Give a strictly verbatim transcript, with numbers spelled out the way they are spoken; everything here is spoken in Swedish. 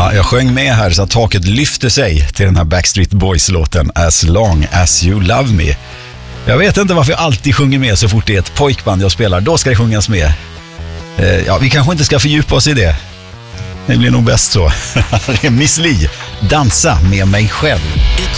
Ja, jag sjöng med här så att taket lyfte sig till den här Backstreet Boys-låten As Long As You Love Me. Jag vet inte varför jag alltid sjunger med så fort det är ett pojkband jag spelar. Då ska det sjungas med. Eh, ja, vi kanske inte ska fördjupa oss i det. Det blir nog bäst så. Det är Miss Li, Dansa med mig själv.